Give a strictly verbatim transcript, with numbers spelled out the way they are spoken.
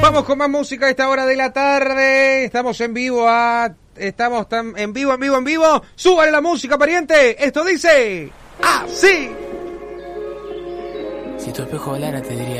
Vamos con más música a esta hora de la tarde. Estamos en vivo a... Estamos tan en vivo, en vivo, en vivo. ¡Súbale la música, pariente! Esto dice... ¡Así! Si tu espejo hablara te diría...